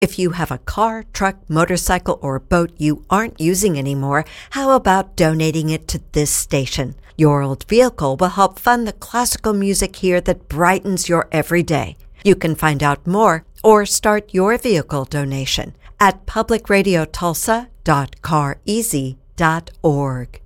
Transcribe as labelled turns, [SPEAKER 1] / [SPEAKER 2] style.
[SPEAKER 1] If you have a car, truck, motorcycle, or boat you aren't using anymore, how about donating it to this station? Your old vehicle will help fund the classical music here that brightens your everyday. You can find out more or start your vehicle donation at publicradiotulsa.careasy.org.